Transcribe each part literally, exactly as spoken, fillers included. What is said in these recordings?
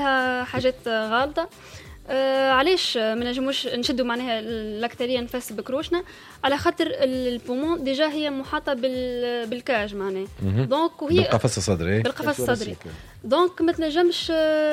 عملها حاجات غالطة. آه علاش ما نجموش نشدوا معناها الأكثرية نفس بكروشنا؟ على خاطر البومون ديجا هي محاطة بال بالكاج معناها، دونك وهي بالقفص الصدري بالقفص الصدري، دونك ما تنجمش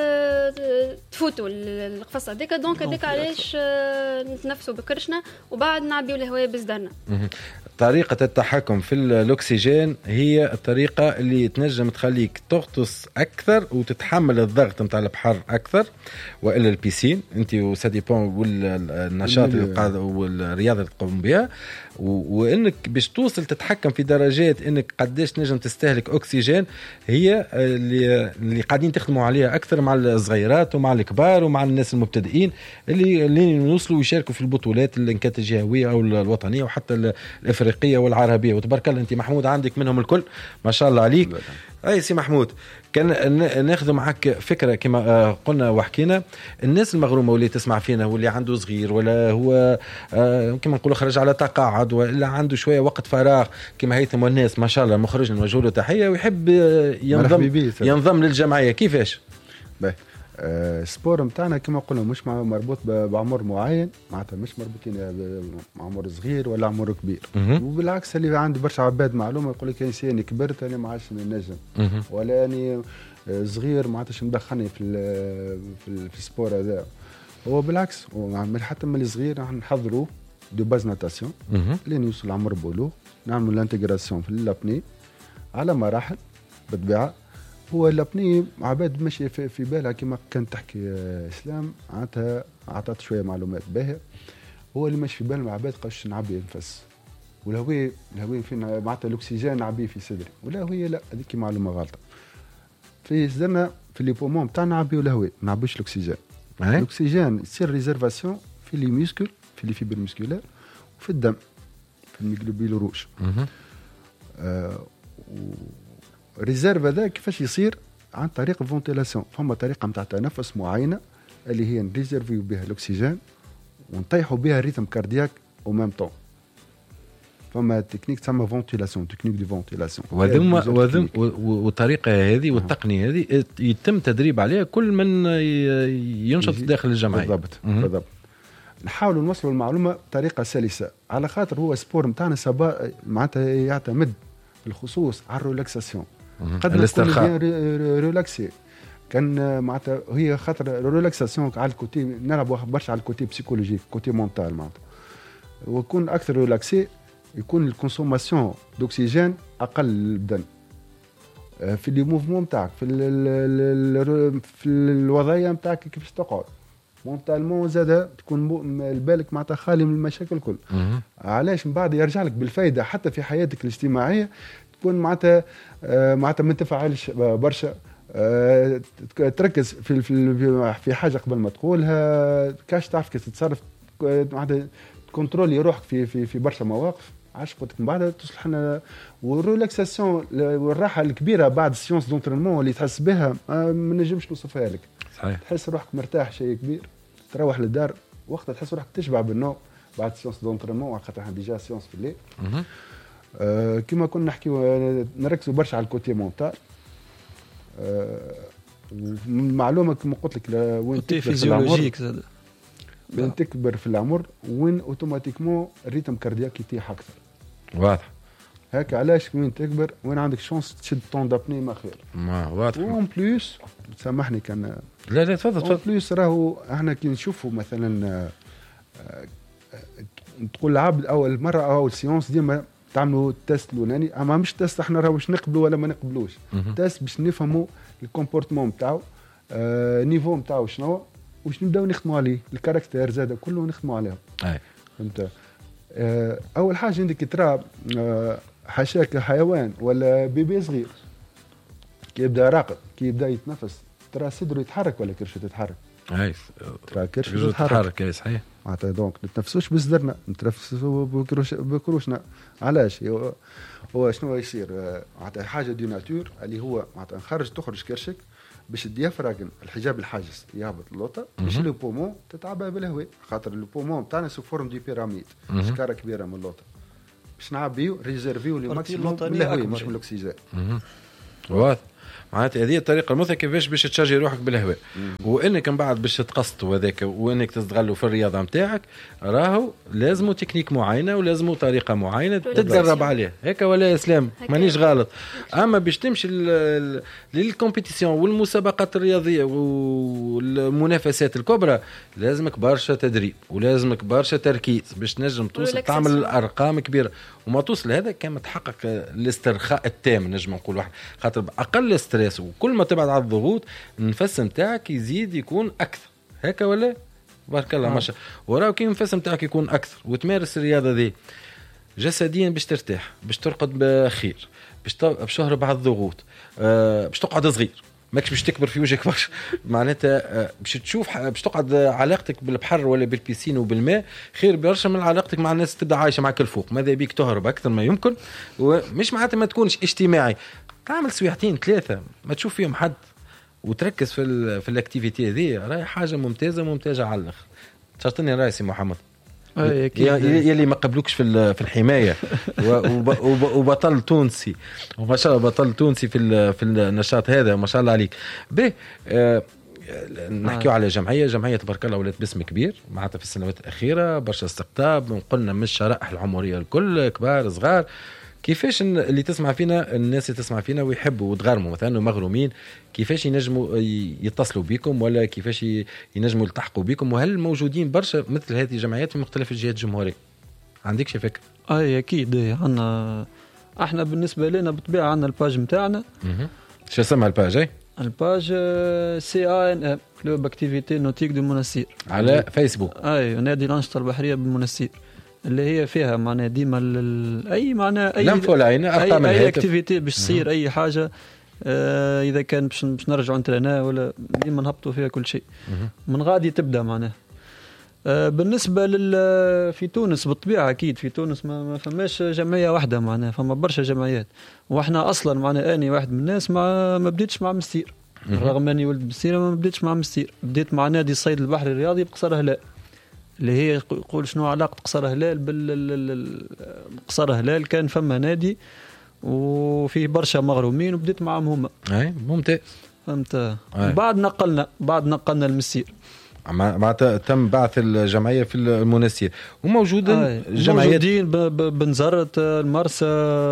تفوتوا القفص هذاك، دونك هذاك علاش نتنفسوا بكرشنا وبعد نعبيوا الهواء بصدرنا. طريقة التحكم في الأكسجين هي الطريقة اللي تنجم تخليك تغطس أكثر وتتحمل الضغط متاع البحر أكثر، وإلا البيسين أنت وساديبون والنشاط والرياضة اللي تقوم بها، وإنك باش توصل تتحكم في درجات إنك قديش نجم تستهلك أكسجين، هي اللي, اللي قاعدين تخدموا عليها أكثر مع الصغيرات ومع الكبار ومع الناس المبتدئين اللي اللي يوصلوا ويشاركوا في البطولات اللي كانت الجهوية أو الوطنية وحتى الأفريقية والعربية. وتبارك الله أنت محمود عندك منهم الكل ما شاء الله عليك. أي سي محمود، كان ناخذ معك فكرة كما قلنا وحكينا، الناس المغرومة واللي تسمع فينا واللي عنده صغير ولا هو كما نقول خرج على تقاعد ولا عنده شوية وقت فراغ كما هيثم والناس ما شاء الله مخرج نوجه له تحية ويحب ينضم ينضم للجمعية، كيفاش؟ باهي السبور متاعنا كما قلنا مش مربوط بعمر معين، معناتها مش مربوطين بعمر صغير ولا عمر كبير، وبالعكس اللي عندي برشا عباد معلومه يقول لك انساني كبرت انا ما عادش ننجم، ولا اني صغير ما عادش مدخلني في في, في السبور هذا. هو بالعكس حتى من الصغير راح نحضروه دو باز ناتاسيون لين يوصل لعمر بولوغ، نعمل الانتجراسيون في اللابني على مراحل بالطبيعه. هو اللابني عباد ماشي في, في بالها كما كانت تحكي اسلام، عطاتها عطات شويه معلومات باهيه. هو اللي ماشي في بالهم عباد قاش نعبي نفس والهوية الهوية فين معناتها الاكسجين نعبيه في صدري، ولا هوية لا، هذيك معلومه غلطه. في صدرنا في لي بومون تاعنا نعبيو الهواء ما نعبيوش الاكسجين. الاكسجين يصير ريزيرفاسيون في لي ميسكل في لي فيبر ميسكولير وفي الدم في الميغلوبين روج. آه ريزيرف هذا كيفاش يصير؟ عن طريق الفونتيلاسيون، فما طريقه نتاع تنفس معينه اللي هي نريزيرفيو بها الاكسجين ونطيحوا بها الريتم كاردياك او ميم طون. فما تكنيك تسمى فونتيلاسيون، تكنيك دي فونتيلاسيون. وذم وذم والطريقه هذه والتقنيه هذه يتم تدريب عليها كل من ينشط داخل الجمعيه. بالضبط بالضبط. نحاولوا نوصلوا المعلومه بطريقه سلسه، على خاطر هو سبور نتاعنا سبا معناتها يعتمد بالخصوص على الريلاكساسيون. قد الاسترخاء ريلاكسي كان معناتها هي خاطر الريلاكساسيون على الكوتي نلعبوا برشا على الكوتي بسيكولوجيك كوتي مونتال معناتها، ويكون اكثر ريلاكسي يكون الكونسوماسيون دوكسيجين اقل للبدن في لي موفمون نتاعك في ال في الوضعيه نتاعك كيفاش تقعد مونتالمون زاد تكون البالك معناتها خالي من المشاكل الكل. علاش من بعد يرجع لك بالفايده حتى في حياتك الاجتماعيه، تكون معناتها معناتها ما تنفعلش برشا، تركز في في حاجه قبل ما تقولها، كاش تعرف كيف تتصرف معناتها تكنترولي روحك في في في برشا مواقف. عاش قلت من بعد تصلح لنا والريلاكساسيون والراحه الكبيره بعد السيونس دونترينمون اللي تحس بها ما نجمش نوصفها لك. صحيح. تحس روحك مرتاح شيء كبير، تروح للدار وقتها تحس روحك تشبع بالنوم بعد السيونس دونترينمون، خاطر احنا ديجا سيونس في الليل. آه كما كنا نحكي نركزوا برشا على الكوتي مونتال. آه معلومه كما قلت لك وين تكبر فيزيولوجيك زاد وين تكبر في العمر وين اوتوماتيكمون الريتم كاردياك يتيح اكثر. واضح هكا علاش وين تكبر وين عندك شانس تشد طون دابني ما خير. ما واضح. وان بليس سامحني كان لا لا تفضل تفضل. وان بليس راهو احنا كي نشوفوا مثلا تقول العبد اول مره او اول سيونس ديما تعملوا تيست الاولاني، اما مش تيست احنا راهو باش نقبلوا ولا ما نقبلوش، تيست باش نفهموا الكومبورتمون نتاعو آه نيفو نتاعو شنو واش نبداو نخدموا عليه، الكاركتير زاده كله نخدموا عليهم. اي فهمت. آه اول حاجه عندك ترى آه حاشاك حيوان ولا بيبي صغير كي يبدا راقد كي يبدا يتنفس ترى صدره يتحرك ولا كرشه تتحرك. اي ترى كرشه تتحرك. اي صحيح. معناتها دونك نتنفسوش بصدرنا نتنفسوا بكروش بكروشنا. علاش هو, هو شنو يصير معناتها حاجه دي ناتور اللي هو معناتها نخرج تخرج كرشك باش الديافراغم الحجاب الحاجز يهبط اللوطه باش لو بومون تتعبى بالهواء، خاطر لو بومون تاعنا سو فورم دي بيراميد شكاره كبيره من اللوطه باش نعبيو ريزيرفيو لي ماكسيموم من الهواء مش من الاكسجين. واضح. معناتها هذه الطريقه المثلى كيفاش باش تشجع روحك بالهواء، وانك من بعد باش تقسط وهذاك وانك تستغلوا في الرياضه نتاعك، راهو لازموا تكنيك معينه ولازموا طريقه معينه تتدرب عليها هيك ولا اسلام مانيش غلط. اما باش تمشي للكومبيتيسيون والمسابقات الرياضيه والمنافسات الكبرى لازمك برشا تدريب ولازمك برشا تركيز باش تنجم توصل تعمل ارقام كبيره، وما توصل هذا كما تحقق الاسترخاء التام نجم نقول واحد، خاطر اقل ستريس وكل ما تبعد على الضغوط النفس نتاعك يزيد يكون اكثر هيك ولا بارك الله ما شاء الله. وراو كي النفس نتاعك يكون اكثر وتمارس الرياضه دي جسديا باش ترتاح باش ترقد بخير باش باش تهرب على الضغوط أه باش تقعد صغير ماكش باش تكبر في وجهك برشا معناتها باش تشوف باش تقعد علاقتك بالبحر ولا بالبيسين وبالماء خير برشا من علاقتك مع الناس تبدا عايشه معك الفوق. ماذا بيك تهرب اكثر ما يمكن ومش معناتها ما تكونش اجتماعي، تعمل سويعتين ثلاثه ما تشوف فيهم حد وتركز في ال في الاكتيفيتي هذه راهي حاجه ممتازه ممتازه على الاخر. شرطني رئيسي محمد يلي ما قبلوكش في في الحمايه وبطل تونسي وما شاء الله بطل تونسي في في النشاط هذا ما شاء الله عليك به. آه نحكيو على جمعيه جمعيه تبارك الله ولات باسم كبير معناتها في السنوات الاخيره برشا استقطاب قلنا من الشرائح العمريه الكل كبار صغار. كيفاش اللي تسمع فينا الناس اللي تسمع فينا ويحبوا وتغرموا مثلا ومغرومين كيفاش ينجموا يتصلوا بكم ولا كيفاش ينجموا يلتحقوا بكم، وهل موجودين برشا مثل هذه الجمعيات في مختلف الجهات الجمهورية؟ عندك شي فكرة؟ اي اكيد عندنا احنا بالنسبه لنا بالطبيعه عندنا الباج نتاعنا. شو اسمها الباج؟ اي الباج سي ا ان ام كلوب اكتيفيتي نوتيك دو منسير على فيسبوك. اي نادي الانشطه البحريه بالمنسير اللي هي فيها معناها ديما اي معناها اي لمفوا العين ارقام اي, أي اكتيفيتي باش تصير اي حاجه آه اذا كان باش نرجعوا نترينا ولا ديما نهبطوا فيها كل شيء من غادي تبدا معناها. آه بالنسبه لل في تونس بالطبيعه اكيد في تونس ما, ما فماش جمعيه واحده معناها فما برشا جمعيات، واحنا اصلا معناها اني واحد من الناس ما ما بديتش مع مستير رغم اني ولد مستير ما بديتش مع مستير، بديت مع نادي الصيد البحري الرياضي بقصر هلال اللي هي يقول شنو علاقة قصر هلال بال قصر هلال كان فما نادي وفيه برشا مغرومين وبديت معهم هما. اي ممتاز فهمت. بعد نقلنا بعد نقلنا المسير معناتها تم بعث الجمعيه في المنسير وموجودين جمعيات موجودين بنزرت المرسى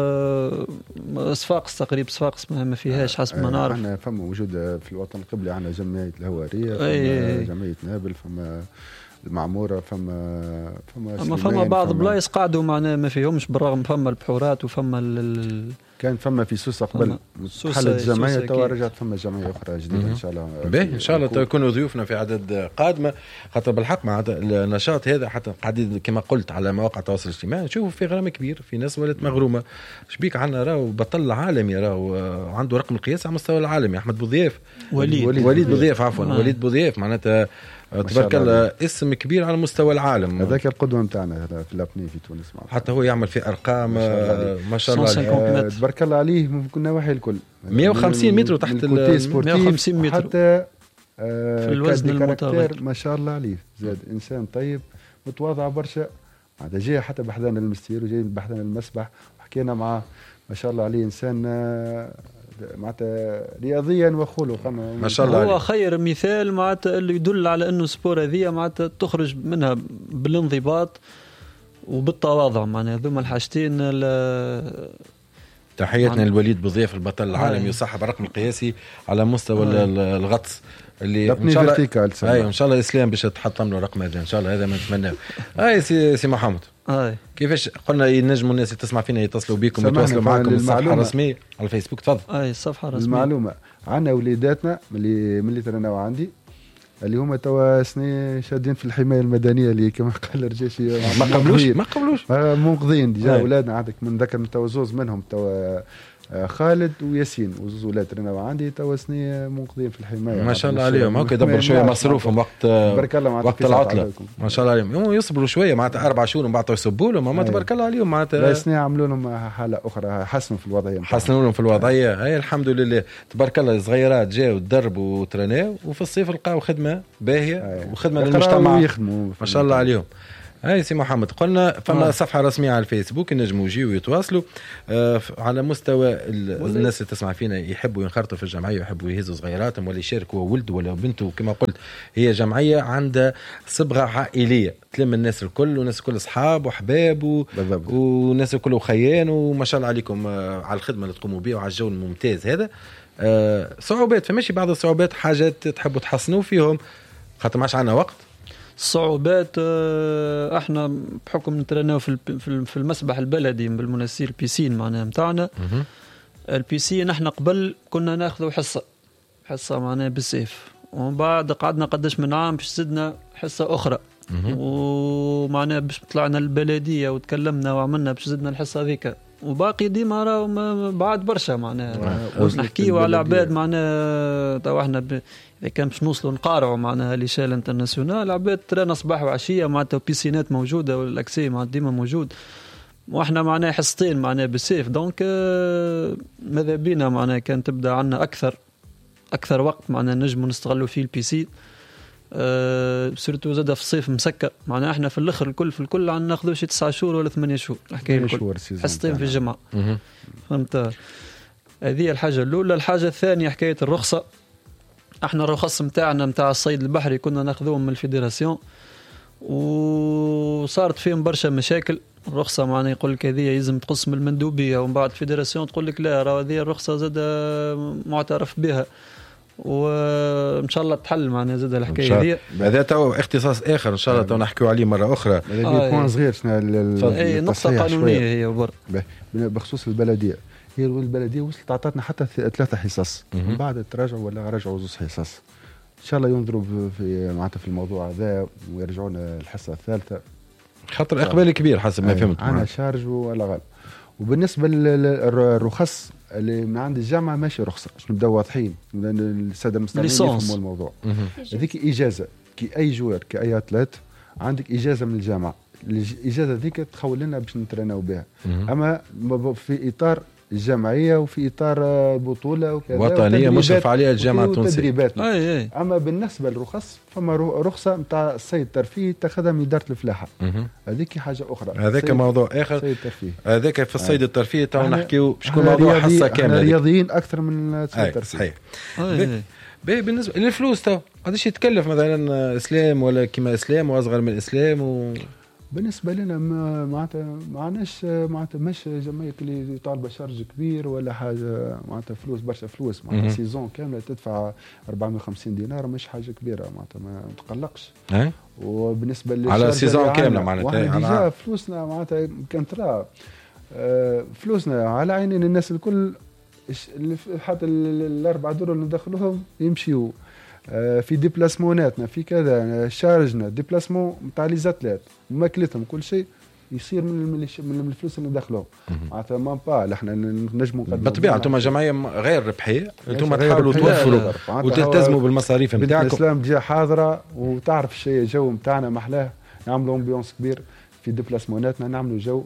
صفاقس تقريبا صفاقس ما فيهاش حسب ما نعرف. احنا فما موجود في الوطن القبلي عندنا جمعيه الهواريه فما جمعيه نابل فما المعموره فما فما فما, فما بعض بلايص قاعدوا معنا ما فيهمش بالرغم فما البحورات وفما ال... كان فما في سوسه قبل حلت جمعيه توا رجعت فما جمعيه اخرى جديده ان شاء الله. باهي ان شاء الله تكونوا ضيوفنا في عدد قادمه خاطر بالحق مع النشاط هذا حتى قاعدين كما قلت على مواقع التواصل الاجتماعي نشوفوا في غرام كبير في ناس ولات مغرومه. شبيك عندنا راهو بطل عالمي راهو عنده رقم القياس على مستوى العالمي احمد بوضياف وليد وليد, وليد بوضياف عفوا آه. وليد بوضيف معناتها تبارك الله اسم كبير على مستوى العالم. هذاك القدوه نتاعنا في لابني في تونس حتى هو يعمل في ارقام ما شاء الله عليه تبارك الله عليه من كل نواحي الكل مئة وخمسين متر تحت ال مئة وخمسين متر حتى آه في الوزن المتغير ما شاء الله عليه زاد انسان طيب متواضع برشا. هذا جاي حتى بحذانا المستير وجاي بحذانا المسبح وحكينا معاه ما شاء الله عليه انسان آه معناتها رياضيا وخلقا ما شاء الله هو عليه. خير مثال معناتها اللي يدل على انه سبور هذه معناتها تخرج منها بالانضباط وبالتواضع معناها هذوما الحاجتين. تحياتنا للوليد بوضيف البطل العالمي وصاحب الرقم القياسي على مستوى الغطس اللي ان شاء الله اي ان شاء الله الاسلام باش تحطم له رقم هذا ان شاء الله هذا ما نتمناه. اي سي سي محمد اي كيفاش قلنا ينجموا الناس اللي تسمع فينا يتصلوا بكم ويتواصلوا معكم الصفحه الرسميه على الفيسبوك تفضل. اي الصفحه الرسميه المعلومه عندنا وليداتنا اللي من اللي ترى عندي اللي هما توا سنين شادين في الحمايه المدنيه اللي كما قال الرجاشي ما قبلوش ما قبلوش منقذين ديجا اولادنا عندك من ذكر من توا زوز منهم توا خالد وياسين وزوز ولاد رنا عندي توا سنين منقذين في الحمايه ما شاء الله عليهم. هاك يدبروا شويه مصروفهم وقت بارك الله وقت العطله ما شاء الله عليهم يوم يصبروا شويه معناتها اربع شهور ومن بعد يصبوا لهم ما تبارك الله عليهم معناتها سنين عملوا لهم حاله اخرى حسنوا في الوضعيه حسنوا لهم في الوضعيه. هاي الحمد لله تبارك الله صغيرات جاوا تدربوا وترناو وفي الصيف لقاو خدمه باهيه وخدمه للمجتمع ويخدموا ما شاء الله عليهم. اي سي محمد قلنا فما آه. صفحه رسميه على الفيسبوك ينجموا يجيو ويتواصلوا آه على مستوى الناس اللي تسمع فينا يحبوا ينخرطوا في الجمعيه ويحبوا يهزوا صغيراتهم ولا يشاركوا ولد ولا بنته. كما قلت هي جمعيه عندها صبغه عائليه تلم الناس الكل والناس الكل اصحاب وحباب و... والناس الكل خيان وما شاء الله عليكم آه على الخدمه اللي تقوموا بها وعلى الجو الممتاز هذا. آه صعوبات فماشي بعض الصعوبات حاجات تحبوا تحسنوا فيهم خاطر ماش عندنا وقت. الصعوبات احنا بحكم نترناو في في المسبح البلدي بالمناسير البيسين معناها نتاعنا. البيسين احنا قبل كنا ناخذوا حصه حصه معناها بالسيف ومن بعد قعدنا قداش من عام باش زدنا حصه اخرى ومعناها باش طلعنا البلديه وتكلمنا وعملنا باش زدنا الحصه هذيك وباقي ديما راهو بعد برشا معناها نحكيو على عباد معناها تو احنا ب... اذا كان باش نوصلوا نقارعوا معناها ليشال انترناسيونال عباد ترانا صباح وعشيه معناتها بيسينات موجوده والاكسي معناتها ديما موجود واحنا معناها حصتين معناها بالسيف دونك ماذا بينا معناها كان تبدا عنا اكثر اكثر وقت معناها نجموا نستغلوا فيه البيسي أه سيرتو زاد في الصيف مسكر معناها احنا في الاخر الكل في الكل عندنا ناخذوا شي تسعة شهور ولا ثمانية شهور الحكايه الكل حصتين في الجمعه. فهمت هذه الحاجه الاولى. الحاجه الثانيه حكايه الرخصه. احنا الرخص نتاعنا نتاع الصيد البحري كنا ناخذوهم من الفيدراسيون وصارت فيهم برشا مشاكل. الرخصه معناها يقول لك هذه يلزم تقسم المندوبيه ومن بعد الفيدراسيون تقول لك لا راه هذه الرخصه زاد معترف بها وان شاء الله تحل معنا زاد الحكايه هذه. هذا تو اختصاص اخر ان شاء الله تو نحكيو عليه مره اخرى. هذا بوين صغير شنو اي نقطه قانونيه هي وبر بخصوص البلديه. هي البلديه وصلت عطاتنا حتى ثلاثه حصص من بعد التراجع ولا رجعوا زوج حصص. ان شاء الله ينظروا في معناتها في الموضوع هذا ويرجعونا الحصه الثالثه خاطر اقبال كبير حسب ما فهمت. انا شارج ولا غال. وبالنسبه للرخص اللي من عند الجامعه ماشي رخصه باش نبداو واضحين لان الساده المستمعين يفهموا الموضوع. هذيك اجازه كي اي جوار كاي اتلت عندك اجازه من الجامعه. الاجازه ذيك تخول لنا باش نتريناو بها اما في اطار الجمعيه وفي اطار بطوله وكذا وطنيه مشرف عليها الجامعه التونسيه. اما بالنسبه للرخص فما رخصه نتاع الصيد الترفيهي تاخذها من اداره الفلاحه. هذيك حاجه اخرى هذاك موضوع اخر. هذاك في الصيد الترفيهي تو نحكيو شكون موضوع حصه كامله رياضيين اكثر من الصيد الترفيهي. صحيح. بالنسبه للفلوس تو قداش يتكلف مثلا اسلام ولا كيما اسلام واصغر من اسلام و... بالنسبه لنا ما معناتها ما عندناش معناتها مش جمعيه اللي طالبه شرج كبير ولا حاجه معناتها فلوس برشا فلوس معناتها سيزون كامله تدفع أربعمية وخمسين دينار مش حاجه كبيره معناتها ما تقلقش. وبالنسبه على سيزون كامله معناتها على فلوسنا معناتها كان ترى فلوسنا على عينين الناس الكل حتى الاربع دور اللي ندخلوهم يمشيوا في ديبلاسموناتنا في كذا شارجنا ديبلاسمون نتاع لي زاتليت ماكلتهم كل شيء يصير من من الفلوس اللي ندخلوهم معناتها ما با احنا نجموا نقدموا بالطبيعه انتم جمعيه غير ربحيه انتم تحاولوا توفروا وتلتزموا بالمصاريف نتاعكم. الاسلام جا حاضره وتعرف الشيء الجو نتاعنا محلاه نعملوا امبيونس كبير في ديبلاسموناتنا نعملوا جو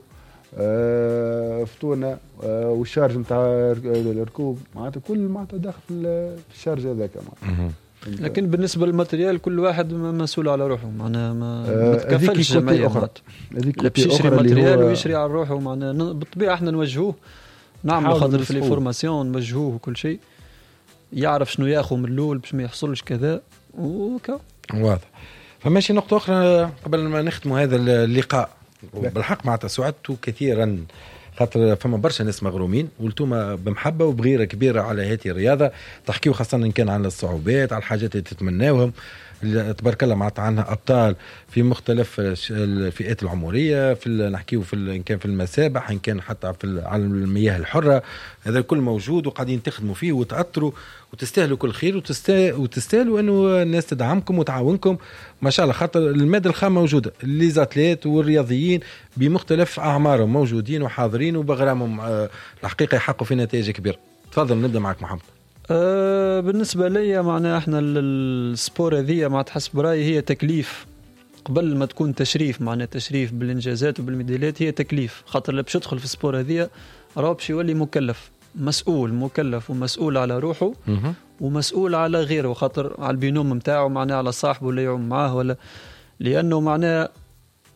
آه فطورنا آه والشارج نتاع الركوب معناتها كل معناتها داخل في الشارج هذاك. لكن بالنسبه للماتريال كل واحد مسؤول على روحه معناها ما آه تكفلش جمعيه اخرى باش يشري ماتريال ويشري على روحه معناها بالطبيعه احنا نوجهوه نعملوا خاطر في لي فورماسيون نوجهوه وكل شيء يعرف شنو ياخذ من الاول باش ما يحصلش كذا وكا واضح. فماشي نقطه اخرى قبل ما نختموا هذا اللقاء بالحق معناتها سعدت كثيرا خاطر فما برشا ناس مغرومين ولتوما بمحبه وبغيره كبيره على هذه الرياضه تحكيو خاصه ان كان على الصعوبات على الحاجات اللي تتمناوهم تبارك الله معناتها عندنا ابطال في مختلف الفئات العمريه في نحكيو في ان كان في المسابح ان كان حتى في على المياه الحره هذا الكل موجود وقاعدين تخدموا فيه وتاثروا وتستاهلوا كل خير وتستاهلوا انه الناس تدعمكم وتعاونكم ما شاء الله خاطر الماده الخام موجوده لي زاتليت والرياضيين بمختلف اعمارهم موجودين وحاضرين وبغرامهم الحقيقه يحققوا في نتائج كبيره. تفضل نبدا معك محمد. أه بالنسبه لي معناها احنا السبور هذه مع تحسب برايي هي تكليف قبل ما تكون تشريف معناها تشريف بالانجازات وبالميداليات هي تكليف خاطر اللي باش يدخل في السبور هذه راه باش يولي مكلف مسؤول مكلف ومسؤول على روحه ومسؤول على غيره خاطر على البينوم نتاعو معناها على صاحبه اللي يعوم معاه ولا لانه معناها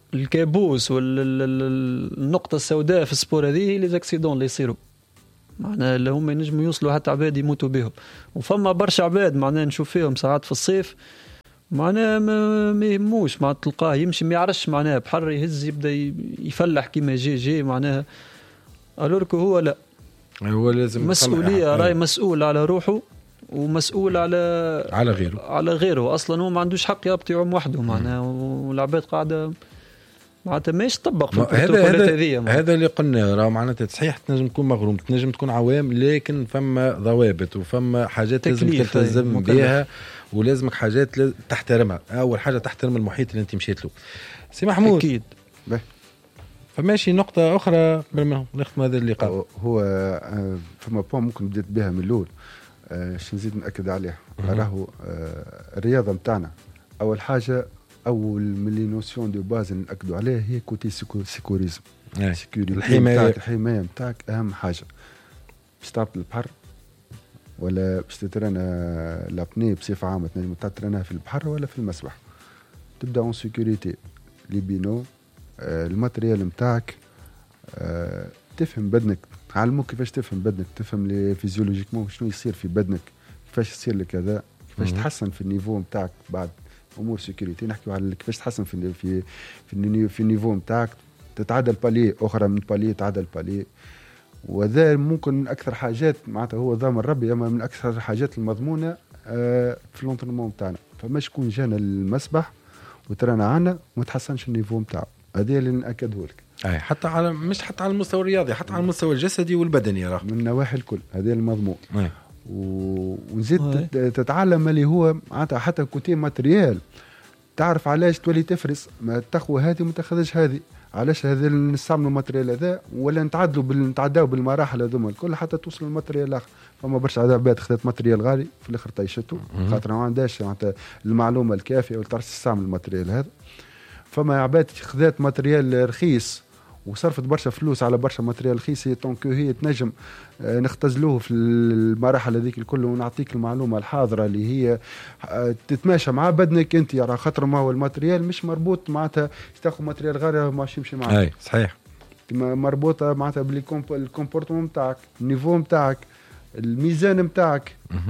الكابوس والنقطه السوداء في السبور هذه هي لي زاكسيدون اللي يصيروا، معناها اللي هم ينجموا يوصلوا حتى عباد يموتوا بهم. وفما برشا عباد معناها نشوف فيهم ساعات في الصيف معناها ما يهموش، معناها تلقاه يمشي ما يعرفش معناها بحر يهز يبدا يفلح كيما جي جي معناها. الوركو هو لا، هو لازم مسؤوليه، راي مسؤول على روحه ومسؤول على على غيره على غيره اصلا هو ما عندوش حق يبطي يعوم وحده معناها، والعباد قاعده معناتها ماهيش تطبق في البروتوكولات هذه. هذا اللي قلنا راه معناتها صحيح تنجم تكون مغروم، تنجم تكون عوام، لكن فما ضوابط وفما حاجات لازم تلتزم بها ولازمك حاجات تحترمها. اول حاجه تحترم المحيط اللي انت مشيت له. سي محمود اكيد فماشي نقطه اخرى قبل ما نختم هذا اللقاء. هو فما بون ممكن بديت بها من الاول باش نزيد ناكد عليها. راهو الرياضه نتاعنا اول حاجه اول من لي نوسيون دو باز ناكدوا عليها هي كوتي سيكوريزم، الحمايه. الحمايه نتاعك اهم حاجه. باش تعطي البحر ولا باش تترنا لابني بصفه عامه تنجم تترناها في البحر ولا في المسبح، تبدا اون سيكوريتي لي بينو آه الماتريال نتاعك آه تفهم بدنك، تعلموك كيفاش تفهم بدنك، تفهم لي فيزيولوجيكمون شنو يصير في بدنك، كيفاش يصير لك كذا، كيفاش تحسن في النيفو نتاعك بعد امور سيكوريتي. نحكيو على كيفاش تحسن في في في, في النيفو نتاعك، تتعدل بالي اخرى من بالي تعدل بالي. وذا ممكن من اكثر حاجات معناتها هو ضامن ربي، اما من اكثر الحاجات المضمونه آه في اللونترينمون نتاعنا. فما شكون جانا المسبح وترانا عنا وما تحسنش النيفو نتاعو، هذا اللي ناكده لك. اي حتى على مش حتى على المستوى الرياضي، حتى على المستوى الجسدي والبدني راه من النواحي الكل، هذا المضمون. ونزيد تتعلم اللي هو معناتها حتى كوتي ماتريال، تعرف علاش تولي تفرس ما تخوى هذه وما تاخذش هذه، علاش هذا نستعملوا الماتريال هذا ولا نتعدلوا نتعداو بالمراحل هذوما الكل حتى توصل للماتريال الاخر. فما برشا عباد خذت ماتريال غالي في الاخر طيشته خاطر ما عندهاش معناتها المعلومه الكافيه ولا تعرف تستعمل الماتريال هذا. فما عباد خذت ماتريال رخيص وصرفت برشا فلوس على برشا ماتريال رخيص، طونك هي تنجم نختزلوه في المراحل هذيك الكل ونعطيك المعلومه الحاضره اللي هي تتماشى مع بدنك انت. راه خاطر ما هو الماتريال مش مربوط معناتها تاخذ ماتريال غير ماشي يمشي معك. اي صحيح مربوطه معناتها بالكومبورتمون نتاعك، النيفو نتاعك، الميزان نتاعك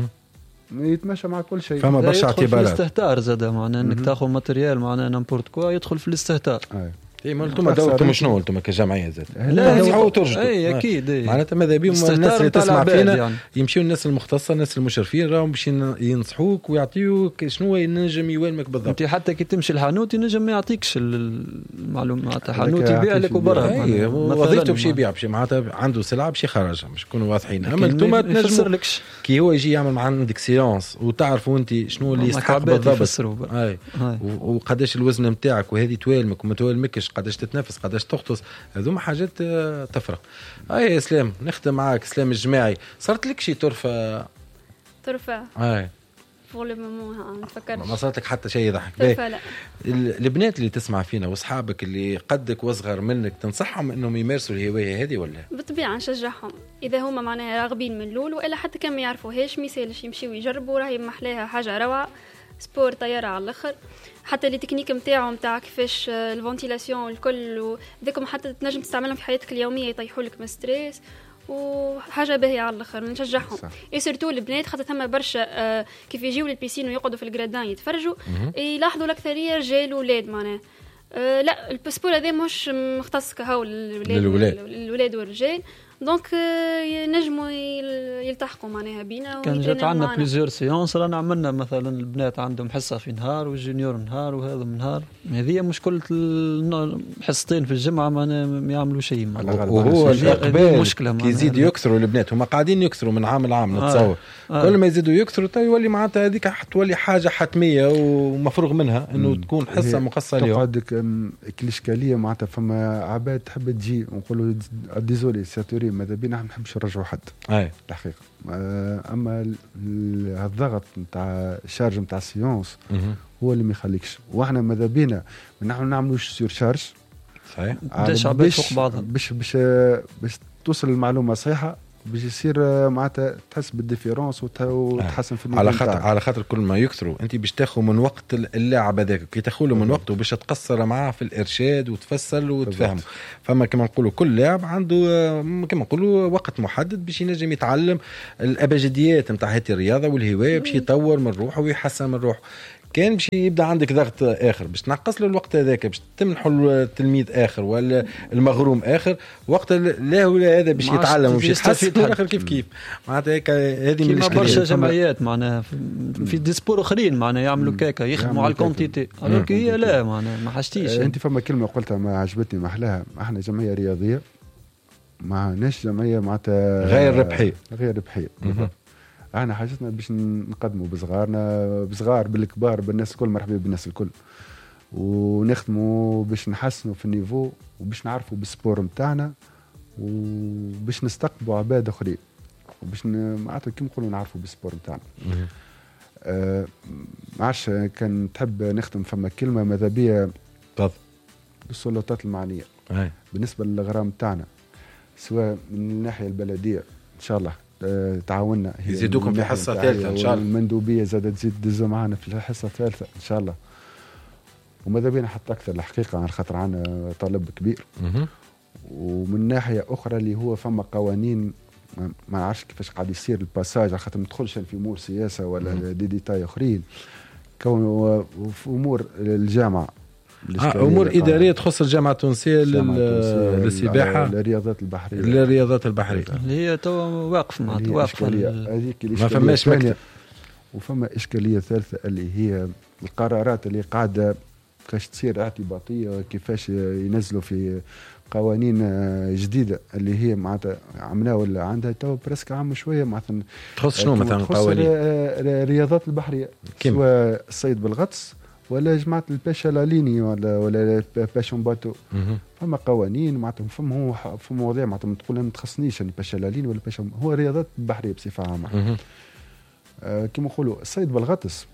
يتماشى مع كل شيء. فما برشا اعتبارات. الاستهتار زاد معناه انك تاخذ ماتريال معناه نامبورت كوا يدخل في الاستهتار. اي اي ما انتم دورتم شنو انتم كجمعيه زاد؟ لا تسعوا ترشدوا. اي اكيد معناتها ماذا بهم الناس اللي تسمع فينا يعني. يمشيوا الناس المختصه الناس المشرفين راهم باش ينصحوك ويعطيوك شنو ينجم يوالمك بالضبط. انت حتى كي تمشي الحانوت ينجم ما يعطيكش المعلومات، حانوت يبيع لك وبرا. اي وظيفته باش يبيع باش معناتها عنده سلعه باش يخرجها باش يكونوا واضحين. اما انتم تنجم كي هو يجي يعمل مع عندك سيونس وتعرفوا انت شنو اللي يستحق بالضبط. اي وقداش الوزن نتاعك وهذه توالمك وما توالمكش، قداش تتنفس قداش تغطس، هذوما حاجات تفرق. اي اسلام نختم معاك. اسلام الجماعي صارت لك شي طرفه طرفه اي فور لو مومون نفكر ما صارت لك حتى شيء يضحك طرفه؟ لا. البنات اللي تسمع فينا واصحابك اللي قدك واصغر منك تنصحهم انهم يمارسوا الهوايه هذه ولا؟ بالطبيعه نشجعهم اذا هما معناها راغبين من الاول، والا حتى كان ما يعرفوهاش ما يسالش يمشيوا يجربوا، راهي محلاها حاجه روعه. سبور طياره على الاخر، حتى لي تكنيك نتاعو نتاع كيفاش الفنتيلاسيون الكل وذاكم حتى تنجم تستعملهم في حياتك اليوميه يطيحوا لك من ستريس وحاجه باهيه على الاخر. نشجعهم اي سورتو البنات خاطر ثم برشا آه كيف يجيو للبيسين ويقعدوا في الجرادان يتفرجوا يلاحظوا الاكثريه رجال واولاد معناها آه لا السبور هذا مش مختص كهو للولاد والرجال، دونك ينجموا يلتحقوا معناها بينا. كان جات عندنا بليزيور سيونس رانا عملنا مثلا البنات عندهم حصه في نهار والجونيور نهار وهذا من نهار، هذه مشكله حصتين في الجمعه ما يعملوا شيء. وهو الاقبال كي يزيد يكثروا البنات هما قاعدين يكثروا من عام لعام نتصور آه. كل ما يزيدوا يكثروا يولي معناتها هذيك حتولي حاجه حتميه ومفروغ منها انه م. تكون حصه مخصصه لهم. تقعدك الاشكاليه معناتها فما عباد تحب تجي ونقولوا ديزولي ساتوري ماذا بينا ما نحبش نرجعوا حد. اي الحقيقه اما الضغط نتاع الشارج نتاع السيونس هو اللي ما يخليكش، واحنا ماذا بينا نحن نعملوش سير شارج صحيح باش عباد فوق بعضها باش باش باش توصل المعلومه صحيحه باش يصير معناتها تحس بالديفيرونس وتحسن في على خاطر على خاطر كل ما يكثروا انت باش تاخذ من وقت اللاعب هذاك كي تاخذ له من وقته باش تقصر معاه في الارشاد وتفسر وتفهم. فما كما نقولوا كل لاعب عنده كما نقولوا وقت محدد باش ينجم يتعلم الابجديات نتاع هذه الرياضه والهوايه باش يطور من روحه ويحسن من روحه. كان باش يبدا عندك ضغط اخر باش تنقص له الوقت هذاك باش تمنحوا التلميذ اخر ولا المغروم اخر وقت لا ولا هذا باش يتعلم وباش يتحسن الاخر كيف كيف معناتها هيك. هذه من الاشكاليات برشا جمعيات معناها في دي سبور اخرين معناها يعملوا كاكا يخدموا على الكونتيتي الوغ هي لا معناها ما حاجتيش. انت فما كلمه قلتها ما عجبتني محلاها. احنا جمعيه رياضيه ما عندناش جمعيه معناتها غير ربحيه غير ربحيه. احنا حاجتنا باش نقدموا بصغارنا بصغار بالكبار بالناس الكل مرحبا بالناس الكل ونخدموا باش نحسنوا في النيفو وباش نعرفوا بالسبور نتاعنا وباش نستقبلوا عباد اخرين وباش معناتها كيما نقولوا نعرفوا بالسبور نتاعنا. أه ما عادش كان تحب نخدم فما كلمه ماذا بيا تفضل السلطات المعنيه أي. بالنسبه للغرام نتاعنا سواء من الناحيه البلديه ان شاء الله تعاوننا يزيدوكم في حصه ثالثه ان شاء الله. المندوبيه زادت تزيد تدزوا معنا في الحصه الثالثه ان شاء الله. وماذا بينا حتى اكثر الحقيقه على خاطر عنا طلب كبير. ومن ناحيه اخرى اللي هو فما قوانين ما نعرفش كيفاش قاعد يصير الباساج على خاطر ما ندخلش في امور سياسه ولا دي ديتاي اخرين كون في امور الجامعه آه امور اداريه تخص الجامعه التونسيه للسباحه الرياضات البحريه الرياضات البحريه اللي هي تو واقف مع واقف هذيك ما فماش مكتب. وفما اشكاليه ثالثه اللي هي القرارات اللي قاعده كاش تصير اعتباطيه كيفاش ينزلوا في قوانين جديده اللي هي معناتها عملها ولا عندها تو برسك عام شويه معناتها تخص شنو مثلا قوانين الرياضات البحريه سواء الصيد بالغطس ولا جماعه الباشا لاليني ولا ولا باشون باتو. فما قوانين معناتها فما هو في مواضيع معناتها تقول ما تخصنيش يعني باشا لاليني ولا باشا هو الرياضات البحريه بصفه عامه. آه كما نقولوا الصيد بالغطس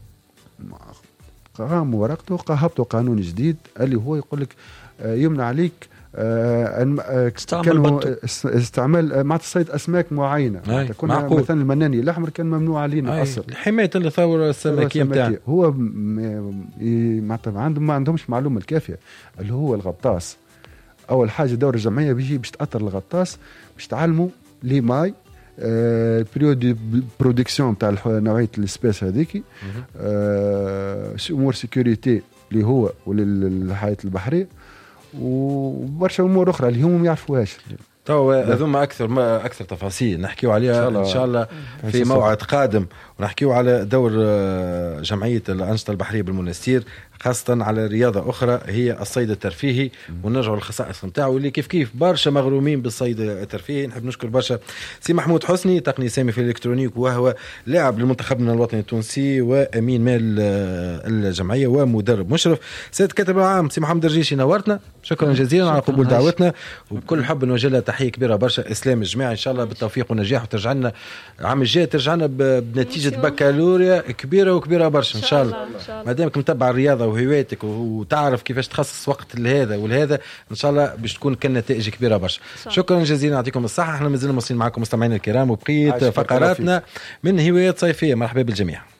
قام ورقته قهبته قانون جديد اللي هو يقول لك آه يمنع عليك آه كانوا استعمال مع صيد اسماك معينه. كنا مثلا المناني الاحمر كان ممنوع علينا اصلا حمايه الثوره السمكيه نتاعنا. هو معناتها عندهم ما عندهمش معلومه الكافيه اللي هو الغطاس. اول حاجه دور الجمعيه بيجي باش تاثر الغطاس باش تعلموا لي ماي البريود دو برودكسيون تاع نوعيه السبيس هذيك آه امور سيكوريتي اللي هو وللحياه البحريه وبرشا امور اخرى اللي هم ما يعرفوهاش. تو هذوما اكثر ما اكثر تفاصيل نحكيو عليها ان شاء الله في موعد قادم ونحكيو على دور جمعيه الانشطه البحريه بالمنستير خاصة على رياضة أخرى هي الصيد الترفيهي ونرجعوا للخصائص نتاعو اللي كيف كيف برشا مغرومين بالصيد الترفيهي. نحب نشكر برشا سي محمود حسني تقني سامي في الإلكترونيك وهو لاعب لمنتخبنا الوطني التونسي وأمين مال الجمعية ومدرب مشرف. سيد كاتب العام سي محمد درجيشي نورتنا شكرا جزيلا على قبول دعوتنا وبكل حب نوجه له تحية كبيرة برشا إسلام الجماعة إن شاء الله بالتوفيق والنجاح وترجع لنا عام الجاي ترجع لنا بنتيجة بكالوريا كبيرة وكبيرة برشا إن شاء الله. ما دامك متابع الرياضة وهوايتك وتعرف كيفاش تخصص وقت لهذا ولهذا ان شاء الله باش تكون كان نتائج كبيره برشا. شكرا جزيلا يعطيكم الصحه. احنا مازلنا مواصلين معكم مستمعينا الكرام وبقيت فقراتنا من هوايات صيفيه. مرحبا بالجميع.